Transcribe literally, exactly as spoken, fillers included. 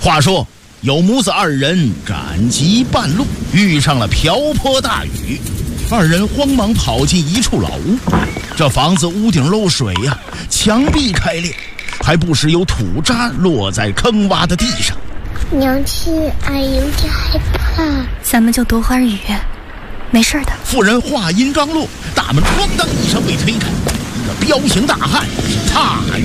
话说有母子二人赶集半路遇上了瓢泼大雨，二人慌忙跑进一处老屋。这房子屋顶漏水呀、啊，墙壁开裂，还不时有土渣落在坑洼的地上。 娘亲，俺有点害怕。 咱们就躲会儿雨，没事的。 妇人话音刚落，大门咣当一声被推开，一个彪形大汉踏